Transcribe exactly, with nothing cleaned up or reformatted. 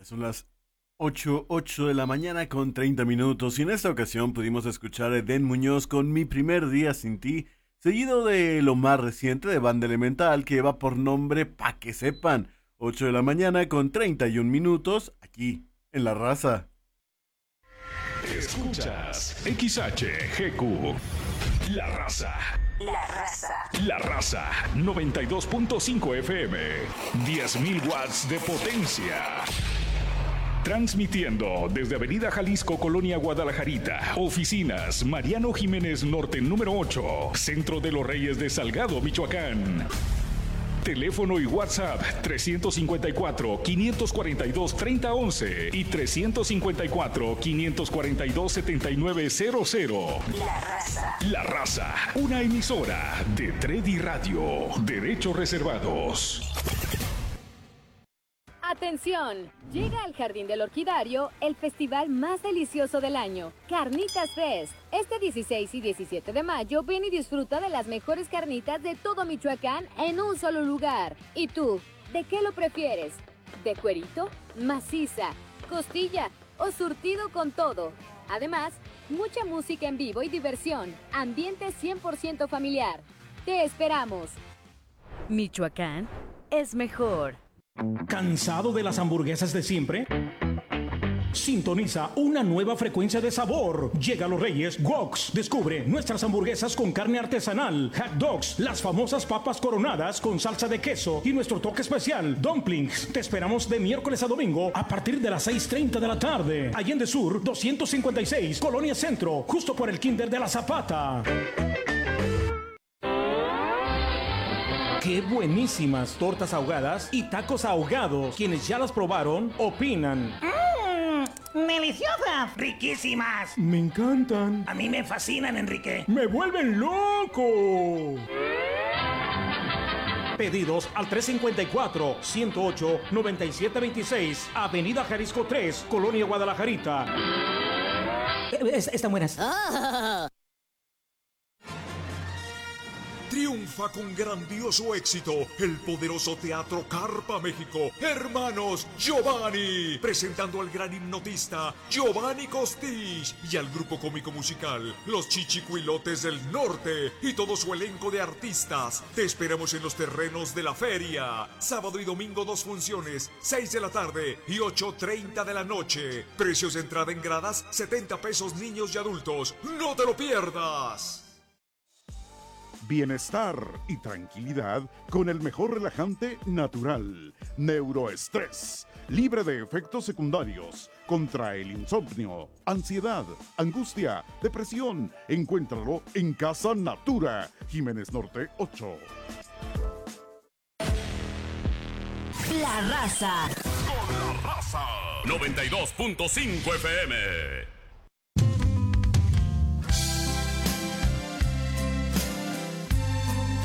Son las ocho, ocho de la mañana con treinta minutos y en esta ocasión pudimos escuchar a Eden Muñoz con Mi primer día sin ti, seguido de lo más reciente de Banda Elemental que lleva por nombre Pa' que sepan, ocho de la mañana con treinta y un minutos aquí en La Raza. Escuchas X H G Q, La Raza. La Raza. La Raza, noventa y dos punto cinco F M, diez mil watts de potencia. Transmitiendo desde Avenida Jalisco, Colonia Guadalajarita. Oficinas Mariano Jiménez Norte número ocho, Centro de los Reyes de Salgado, Michoacán. Teléfono y WhatsApp trescientos cincuenta y cuatro, quinientos cuarenta y dos, treinta once y trescientos cincuenta y cuatro, quinientos cuarenta y dos, setenta y nueve cero cero. La Raza. La Raza, una emisora de Tredi Radio. Derechos reservados. ¡Atención! Llega al Jardín del Orquidario el festival más delicioso del año, Carnitas Fest. Este dieciséis y diecisiete de mayo ven y disfruta de las mejores carnitas de todo Michoacán en un solo lugar. ¿Y tú, de qué lo prefieres? ¿De cuerito, maciza, costilla o surtido con todo? Además, mucha música en vivo y diversión. Ambiente cien por ciento familiar. ¡Te esperamos! Michoacán es mejor. ¿Cansado de las hamburguesas de siempre? Sintoniza una nueva frecuencia de sabor. Llega a Los Reyes Woks. Descubre nuestras hamburguesas con carne artesanal, hot dogs, las famosas papas coronadas con salsa de queso y nuestro toque especial, dumplings. Te esperamos de miércoles a domingo a partir de las seis treinta de la tarde. Allende Sur, doscientos cincuenta y seis, Colonia Centro, justo por el Kinder de la Zapata. ¡Qué buenísimas tortas ahogadas y tacos ahogados! Quienes ya las probaron, opinan. ¡Mmm! ¡Deliciosas! ¡Riquísimas! Me encantan. A mí me fascinan, Enrique. ¡Me vuelven loco! Pedidos al tres cinco cuatro, ciento ocho, noventa y siete veintiséis, Avenida Jalisco tres, Colonia Guadalajarita. Es, están buenas. Ah. Triunfa con grandioso éxito el poderoso Teatro Carpa México, Hermanos Giovanni, presentando al gran hipnotista Giovanni Costich y al grupo cómico musical Los Chichicuilotes del Norte y todo su elenco de artistas. Te esperamos en los terrenos de la feria, sábado y domingo dos funciones, seis de la tarde y ocho treinta de la noche. Precios de entrada en gradas, setenta pesos niños y adultos. ¡No te lo pierdas! Bienestar y tranquilidad con el mejor relajante natural. Neuroestrés, libre de efectos secundarios, contra el insomnio, ansiedad, angustia, depresión. Encuéntralo en Casa Natura, Jiménez Norte ocho. La Raza. Con La Raza, noventa y dos punto cinco F M.